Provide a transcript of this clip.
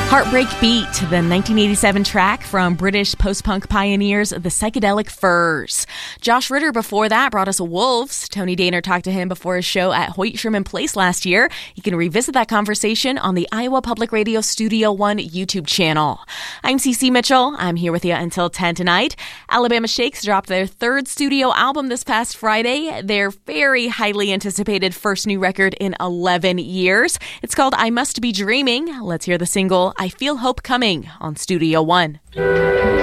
Heartbreak Beat, the 1987 track from British post-punk pioneers The Psychedelic Furs. Josh Ritter before that brought us Wolves. Tony Daner talked to him before his show at Hoyt Sherman Place last year. You can revisit that conversation on the Iowa Public Radio Studio One YouTube channel. I'm CeCe Mitchell. I'm here with you until 10 tonight. Alabama Shakes dropped their third studio album this past Friday, their very highly anticipated first new record in 11 years. It's called I Must Be Dreaming. Let's hear the single I Feel Hope Coming on Studio One.